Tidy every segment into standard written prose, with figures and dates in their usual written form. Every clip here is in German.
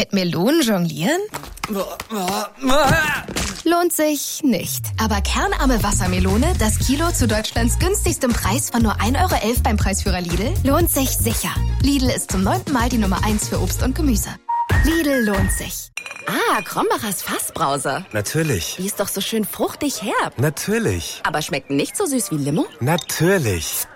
Mit Melonen jonglieren? Lohnt sich nicht. Aber kernarme Wassermelone, das Kilo zu Deutschlands günstigstem Preis von nur 1,11 € beim Preisführer Lidl, lohnt sich sicher. Lidl ist zum 9. Mal die Nummer 1 für Obst und Gemüse. Lidl lohnt sich. Ah, Krombacher's Fassbrause. Natürlich. Die ist doch so schön fruchtig herb. Natürlich. Aber schmeckt nicht so süß wie Limo? Natürlich.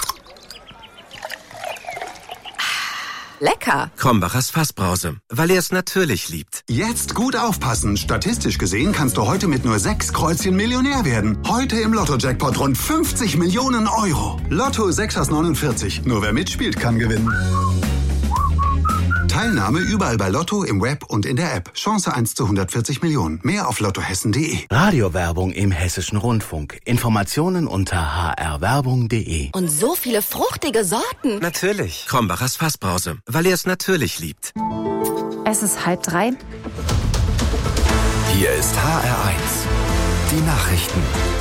Lecker. Krombacher's Fassbrause, weil er es natürlich liebt. Jetzt gut aufpassen. Statistisch gesehen kannst du heute mit nur 6 Kreuzchen Millionär werden. Heute im Lotto-Jackpot rund 50 Millionen €. Lotto 6 aus 49. Nur wer mitspielt, kann gewinnen. Teilnahme überall bei Lotto, im Web und in der App. Chance 1 zu 140 Millionen. Mehr auf lottohessen.de. Radiowerbung im Hessischen Rundfunk. Informationen unter hrwerbung.de. Und so viele fruchtige Sorten. Natürlich. Krombacher's Fassbrause, weil er es natürlich liebt. Es ist 2:30. Hier ist HR1. Die Nachrichten.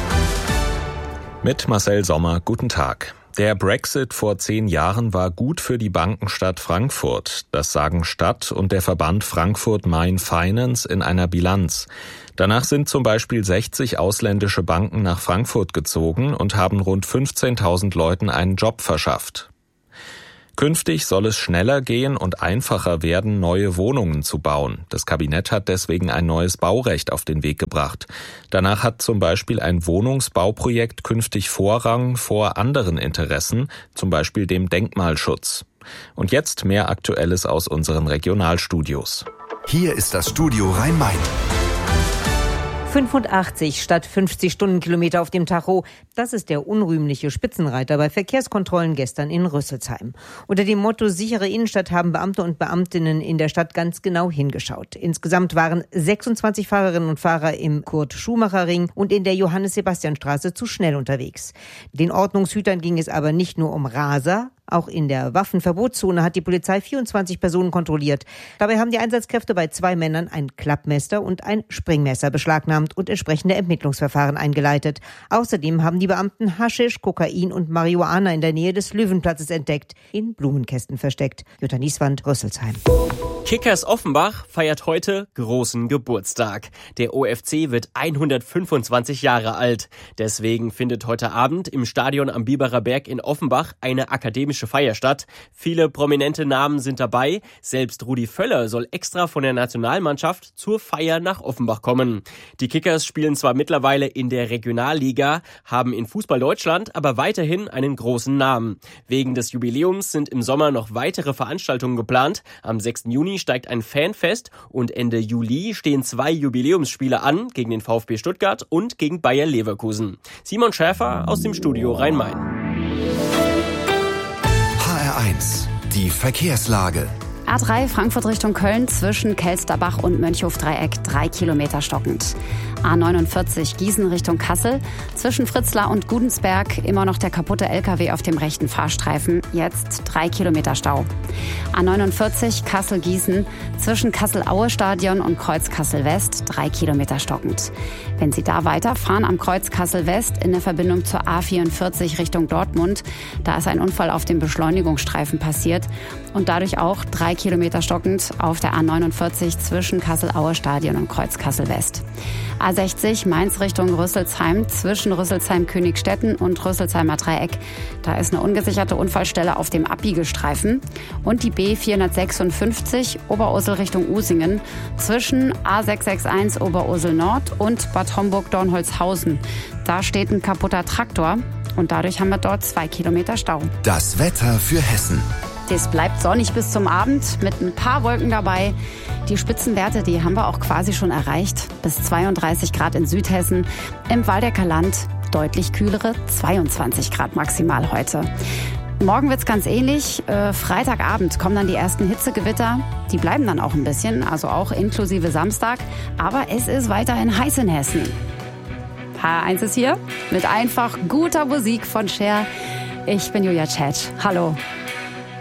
Mit Marcel Sommer, guten Tag. Der Brexit vor 10 Jahren war gut für die Bankenstadt Frankfurt. Das sagen Stadt und der Verband Frankfurt Main Finance in einer Bilanz. Danach sind zum Beispiel 60 ausländische Banken nach Frankfurt gezogen und haben rund 15.000 Leuten einen Job verschafft. Künftig soll es schneller gehen und einfacher werden, neue Wohnungen zu bauen. Das Kabinett hat deswegen ein neues Baurecht auf den Weg gebracht. Danach hat zum Beispiel ein Wohnungsbauprojekt künftig Vorrang vor anderen Interessen, zum Beispiel dem Denkmalschutz. Und jetzt mehr Aktuelles aus unseren Regionalstudios. Hier ist das Studio Rhein-Main. 85 statt 50 Stundenkilometer auf dem Tacho. Das ist der unrühmliche Spitzenreiter bei Verkehrskontrollen gestern in Rüsselsheim. Unter dem Motto sichere Innenstadt haben Beamte und Beamtinnen in der Stadt ganz genau hingeschaut. Insgesamt waren 26 Fahrerinnen und Fahrer im Kurt-Schumacher-Ring und in der Johannes-Sebastian-Straße zu schnell unterwegs. Den Ordnungshütern ging es aber nicht nur um Raser. Auch in der Waffenverbotszone hat die Polizei 24 Personen kontrolliert. Dabei haben die Einsatzkräfte bei 2 Männern ein Klappmesser und ein Springmesser beschlagnahmt und entsprechende Ermittlungsverfahren eingeleitet. Außerdem haben die Beamten Haschisch, Kokain und Marihuana in der Nähe des Löwenplatzes entdeckt, in Blumenkästen versteckt. Jutta Nieswand, Rüsselsheim. Kickers Offenbach feiert heute großen Geburtstag. Der OFC wird 125 Jahre alt. Deswegen findet heute Abend im Stadion am Biberer Berg in Offenbach eine akademische Feier statt. Viele prominente Namen sind dabei. Selbst Rudi Völler soll extra von der Nationalmannschaft zur Feier nach Offenbach kommen. Die Kickers spielen zwar mittlerweile in der Regionalliga, haben in Fußball Deutschland aber weiterhin einen großen Namen. Wegen des Jubiläums sind im Sommer noch weitere Veranstaltungen geplant. Am 6. Juni steigt ein Fanfest und Ende Juli stehen 2 Jubiläumsspiele an, gegen den VfB Stuttgart und gegen Bayer Leverkusen. Simon Schäfer aus dem Studio Rhein-Main. HR1. Die Verkehrslage. A3 Frankfurt Richtung Köln zwischen Kelsterbach und Mönchhof-Dreieck 3 Kilometer stockend. A49 Gießen Richtung Kassel zwischen Fritzlar und Gudensberg immer noch der kaputte LKW auf dem rechten Fahrstreifen, jetzt 3 Kilometer Stau. A49 Kassel-Gießen zwischen Kassel-Aue-Stadion und Kreuz Kassel-West 3 Kilometer stockend. Wenn Sie da weiterfahren am Kreuz Kassel-West in der Verbindung zur A44 Richtung Dortmund, da ist ein Unfall auf dem Beschleunigungsstreifen passiert und dadurch auch 3 Kilometer stockend auf der A49 zwischen Kassel-Aue-Stadion und Kreuz Kassel-West. A60 Mainz Richtung Rüsselsheim zwischen Rüsselsheim-Königstetten und Rüsselsheimer Dreieck. Da ist eine ungesicherte Unfallstelle auf dem Abbiegestreifen. Und die B456 Oberursel Richtung Usingen zwischen A661 Oberursel Nord und Bad Homburg-Dornholzhausen. Da steht ein kaputter Traktor und dadurch haben wir dort 2 Kilometer Stau. Das Wetter für Hessen. Es bleibt sonnig bis zum Abend mit ein paar Wolken dabei. Die Spitzenwerte, die haben wir auch quasi schon erreicht. Bis 32 Grad in Südhessen. Im Waldecker Land deutlich kühlere 22 Grad maximal heute. Morgen wird's ganz ähnlich. Freitagabend kommen dann die ersten Hitzegewitter. Die bleiben dann auch ein bisschen, also auch inklusive Samstag. Aber es ist weiterhin heiß in Hessen. HR1 ist hier mit einfach guter Musik von Cher. Ich bin Julia Tschetsch. Hallo.